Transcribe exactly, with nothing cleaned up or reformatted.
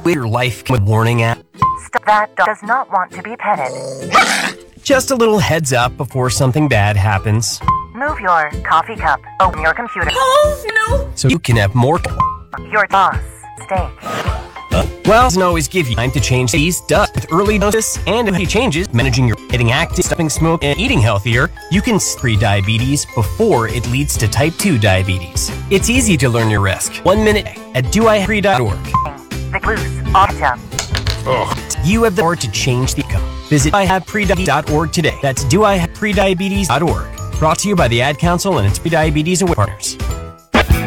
your life with warning app. Stop. That dog does not want to be petted. Just a little heads up before something bad happens. Move your coffee cup. Open your computer. Oh, no. So you can have more. Your boss. Steak. Uh, well, doesn't always give you time to change these duh with early notice, and if he changes, managing your getting active, stopping smoke, and eating healthier, you can stop pre-diabetes before it leads to type two diabetes. It's easy to learn your risk. One minute at do I have pre dot org. The glues. Autumn. You have the power to change the outcome. Visit do I have pre diabetes dot org today. That's do I have pre diabetes dot org. Brought to you by the Ad Council and its pre-diabetes aware partners.